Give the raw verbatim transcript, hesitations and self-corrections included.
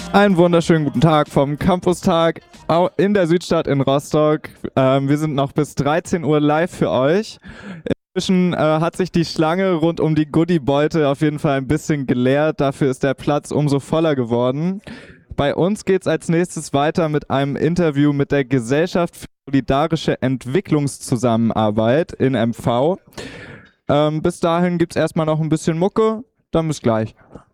Einen wunderschönen guten Tag vom Campustag in der Südstadt in Rostock. Ähm, wir sind noch bis dreizehn Uhr live für euch. Inzwischen äh, hat sich die Schlange rund um die Goodie-Beute auf jeden Fall ein bisschen geleert. Dafür ist der Platz umso voller geworden. Bei uns geht es als nächstes weiter mit einem Interview mit der Gesellschaft für solidarische Entwicklungszusammenarbeit in M V. Ähm, bis dahin gibt es erstmal noch ein bisschen Mucke. Dann bis gleich.